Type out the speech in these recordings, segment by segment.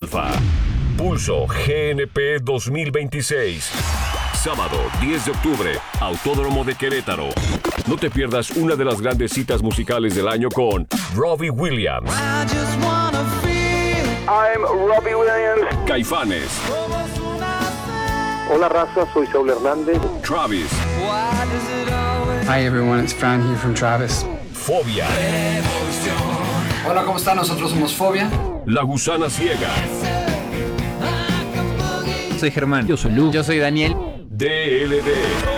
Alfa. Pulso GNP 2026. Sábado 10 de octubre, Autódromo de Querétaro. No te pierdas una de las grandes citas musicales del año con Robbie Williams. I'm Robbie Williams. Caifanes. Hola raza, soy Saúl Hernández. Travis. Hi everyone, it's Fran here from Travis. Fobia. Hola, ¿cómo están? Nosotros somos Fobia. La Gusana Ciega. Soy Germán. Yo soy Lu. Yo soy Daniel. DLD.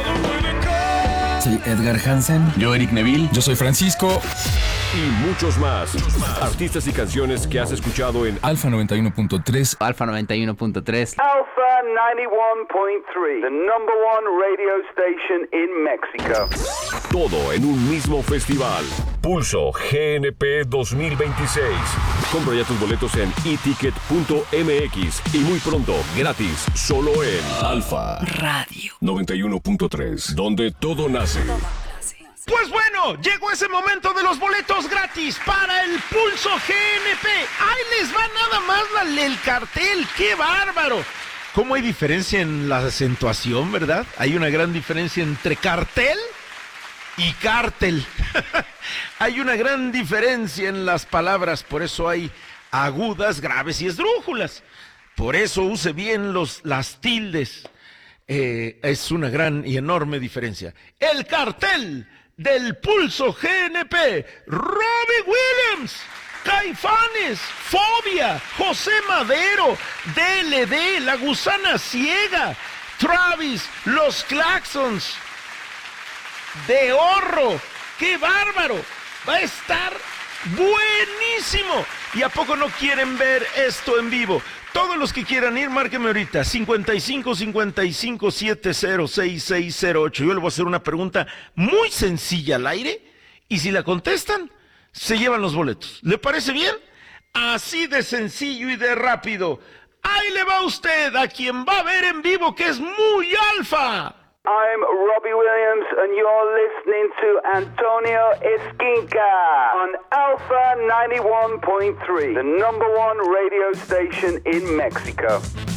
Soy Edgar Hansen. Yo Eric Neville. Yo soy Francisco. Y muchos más. Artistas y canciones que has escuchado en Alfa 91.3. Alfa 91.3. Alpha 91.3, the number one radio station in Mexico. todo en un mismo festival. Pulso GNP 2026. Compra ya tus boletos en eticket.mx y muy pronto, gratis, solo en Alfa Radio 91.3, donde todo nace. Pues bueno, llegó ese momento de los boletos gratis para el Pulso GNP. ¡Ahí les va nada más el cartel! ¡Qué bárbaro! ¿Cómo hay diferencia en la acentuación, verdad? Hay una gran diferencia entre cartel y cártel. Hay una gran diferencia en las palabras, por eso hay agudas, graves y esdrújulas. Por eso use bien las tildes. Es una gran y enorme diferencia. El cartel del Pulso GNP, Robbie Williams, Caifanes, Fobia, José Madero, DLD, La Gusana Ciega, Travis, Los Claxons, De Horro. ¡Qué bárbaro! Va a estar buenísimo. ¿Y a poco no quieren ver esto en vivo? Todos los que quieran ir, márquenme ahorita, 55 55 70 6608. Yo le voy a hacer una pregunta muy sencilla al aire, y si la contestan, se llevan los boletos. ¿Le parece bien? Así de sencillo y de rápido. Ahí le va usted a quien va a ver en vivo, que es muy alfa. I'm Robbie Williams, and you're listening to Antonio Esquinca on Alpha 91.3, the number one radio station in Mexico.